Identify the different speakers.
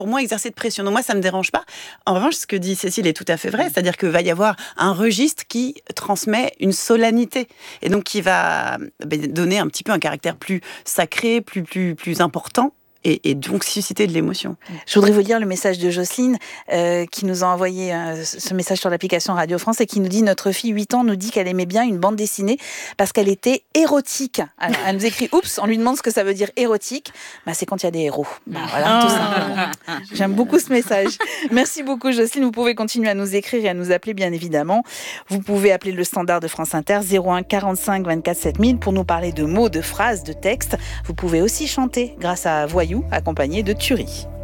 Speaker 1: pour moi, exercer de pression. Donc moi, ça ne me dérange pas. En revanche, ce que dit Cécile est tout à fait vrai, c'est-à-dire qu'il va y avoir un registre qui transmet une solennité et donc qui va donner un petit peu un caractère plus sacré, plus important. Et donc susciter de l'émotion.
Speaker 2: Je voudrais vous lire le message de Jocelyne qui nous a envoyé ce message sur l'application Radio France et qui nous dit: notre fille 8 ans nous dit qu'elle aimait bien une bande dessinée parce qu'elle était érotique. Alors, elle nous écrit oups, on lui demande ce que ça veut dire érotique. C'est quand il y a des héros. Voilà, tout simplement. J'aime beaucoup ce message. Merci beaucoup Jocelyne, vous pouvez continuer à nous écrire et à nous appeler bien évidemment. Vous pouvez appeler le standard de France Inter 01 45 24 7000 pour nous parler de mots, de phrases, de textes. Vous pouvez aussi chanter grâce à Voyou, accompagné de Thury.